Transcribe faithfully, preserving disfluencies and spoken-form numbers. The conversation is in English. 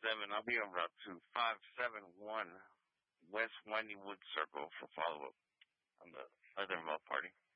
seven. I'll be en route to five seven one West Winding Wood Circle for follow-up on the other involved party.